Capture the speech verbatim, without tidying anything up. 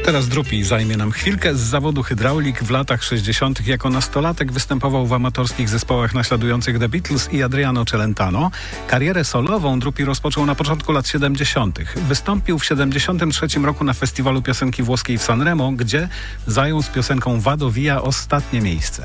Teraz Drupi zajmie nam chwilkę. Z zawodu hydraulik w latach sześćdziesiątych jako nastolatek występował w amatorskich zespołach naśladujących The Beatles i Adriano Celentano. Karierę solową Drupi rozpoczął na początku lat siedemdziesiątych. Wystąpił w siedemdziesiątym trzecim roku na festiwalu piosenki włoskiej w Sanremo, gdzie zajął z piosenką Vado Via ostatnie miejsce.